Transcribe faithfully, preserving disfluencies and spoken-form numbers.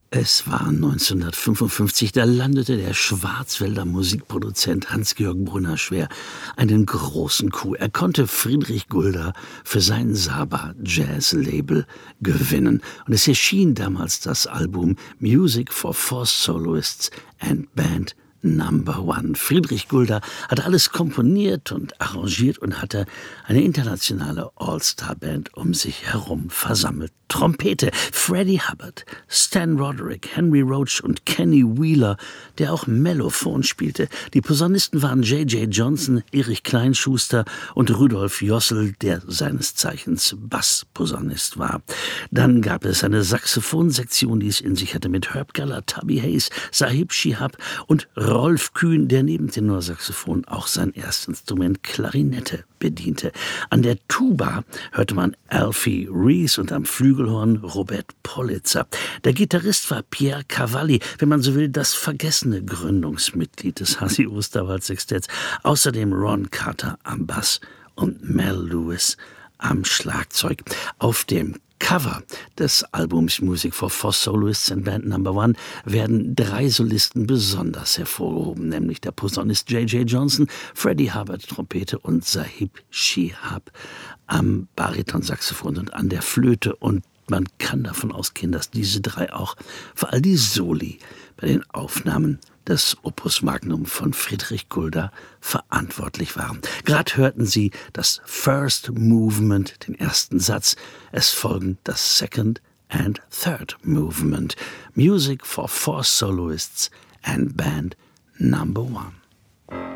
Es war neunzehnhundertfünfundfünfzig, da landete der Schwarzwälder Musikproduzent Hans-Georg Brunner schwer einen großen Coup. Er konnte Friedrich Gulda für sein Saba-Jazz-Label gewinnen. Und es erschien damals das Album Music for Four Soloists and Band Number One. Friedrich Gulda hat alles komponiert und arrangiert und hatte eine internationale All-Star-Band um sich herum versammelt. Trompete Freddie Hubbard, Stan Roderick, Henry Roach und Kenny Wheeler, der auch Mellophon spielte. Die Posaunisten waren J J Johnson, Erich Kleinschuster und Rudolf Jossel, der seines Zeichens Bassposaunist war. Dann gab es eine Saxophonsektion, die es in sich hatte, mit Herb Geller, Tubby Hayes, Sahib Shihab und Rolf Kühn, der neben Tenorsaxophon auch sein Erstinstrument Klarinette bediente. An der Tuba hörte man Alfie Rees und am Flügelhorn Robert Politzer. Der Gitarrist war Pierre Cavalli, wenn man so will, das vergessene Gründungsmitglied des Hasi Osterwald Sextetts. Außerdem Ron Carter am Bass und Mel Lewis am Schlagzeug. Auf dem Cover des Albums Music for Four Soloists and Band Number One werden drei Solisten besonders hervorgehoben, nämlich der Posaunist J J Johnson, Freddie Hubbard Trompete und Sahib Shihab am Baritonsaxophon und an der Flöte. Und man kann davon ausgehen, dass diese drei auch für all die Soli bei den Aufnahmen des Opus Magnum von Friedrich Gulda verantwortlich waren. Gerade hörten Sie das First Movement, den ersten Satz. Es folgen das Second and Third Movement. Music for Four Soloists and Band Number One.